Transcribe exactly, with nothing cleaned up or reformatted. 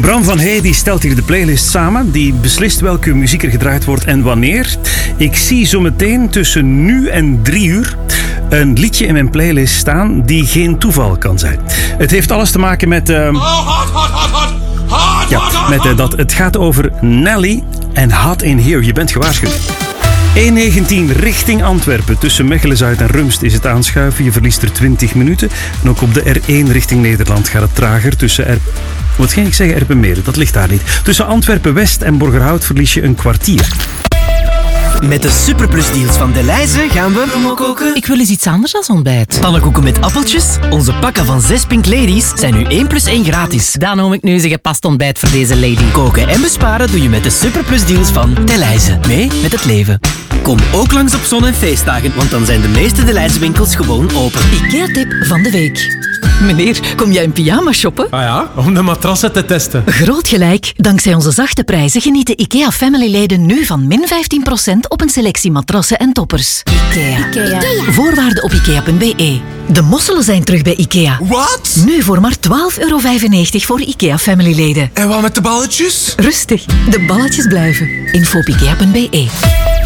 Bram van Hey die stelt hier de playlist samen. Die beslist welke muziek er gedraaid wordt en wanneer. Ik zie zo meteen tussen nu en drie uur een liedje in mijn playlist staan die geen toeval kan zijn. Het heeft alles te maken met... Uh... Ja, met uh, dat het gaat over Nelly en Hot in Here. Je bent gewaarschuwd. één negentien richting Antwerpen. Tussen Mechelen-Zuid en Rumst is het aanschuiven. Je verliest er twintig minuten. En ook op de R één richting Nederland gaat het trager. Tussen R... Wat ging ik zeggen? Erpenmeren, dat ligt daar niet. Tussen Antwerpen-West en Borgerhout verlies je een kwartier. Met de Superplus-deals van Delhaize gaan we... koken. Ik wil eens iets anders dan ontbijt. Pannenkoeken met appeltjes. Onze pakken van zes Pink Ladies zijn nu één plus één gratis. Dan noem ik nu eens een gepast ontbijt voor deze lady. Koken en besparen doe je met de Superplus-deals van Delhaize. Mee met het leven. Kom ook langs op zon- en feestdagen, want dan zijn de meeste Delhaize winkels gewoon open. IKEA-tip van de week. Meneer, kom jij in pyjama shoppen? Ah ja, om de matrassen te testen. Groot gelijk. Dankzij onze zachte prijzen genieten IKEA Family-leden nu van min vijftien procent op een selectie matrassen en toppers. IKEA. IKEA. Voorwaarden op ikea punt be. De mosselen zijn terug bij IKEA. Wat? Nu voor maar twaalf euro vijfennegentig voor IKEA Family-leden. En wat met de balletjes? Rustig, de balletjes blijven. info op ikea punt be.